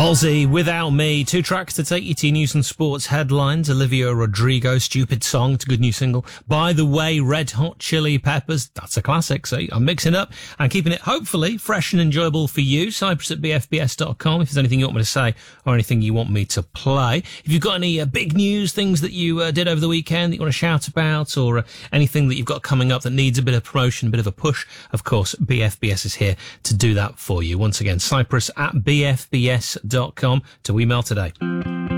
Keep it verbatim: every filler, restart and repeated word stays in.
Halsey, Without Me, two tracks to take you to news and sports headlines. Olivia Rodrigo, Stupid Song, it's a good new single. By the Way, Red Hot Chili Peppers, that's a classic, so I'm mixing up and keeping it, hopefully, fresh and enjoyable for you. Cyprus at b f b s dot com if there's anything you want me to say or anything you want me to play. If you've got any uh, big news, things that you uh, did over the weekend that you want to shout about, or uh, anything that you've got coming up that needs a bit of promotion, a bit of a push, of course, B F B S is here to do that for you. Once again, Cyprus at b f b s dot com to email today.